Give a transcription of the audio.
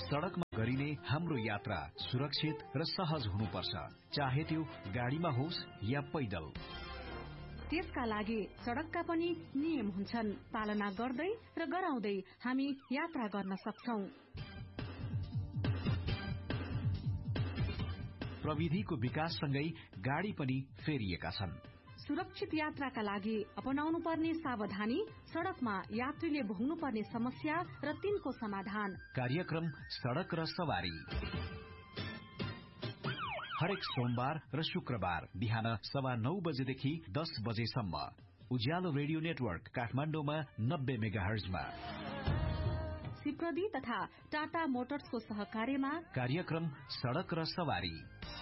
सड़कमा गरिने हाम्रो यात्रा सुरक्षित र सहज हुनुपर्छ, चाहे त्यो गाडीमा होस् या पैदल। त्यसका लागि सड़कका पनि नियम हुन्छन्, पालना गर्दै र गराउँदै हामी यात्रा गर्न सक्छौं। प्रविधिको विकाससँगै गाडी पनि फेरिएका छन्। सुरक्षित यात्राका लागि अपनाउनु पर्ने सावधानी, सड़कमा यात्रीले भोग्नु पर्ने समस्या र तिनको समाधान। कार्यक्रम सड़क र सवारी हरेक सोमबार र शुक्रबार बिहान 9:15 बजेदेखि 10 बजेसम्म उज्यालो रेडियो नेटवर्क काठमाडौँमा 90 मेगाहर्जमा। सिप्रदी तथा टाटा मोटर्सको सहकार्यमा कार्यक्रम सड़क र सवारी।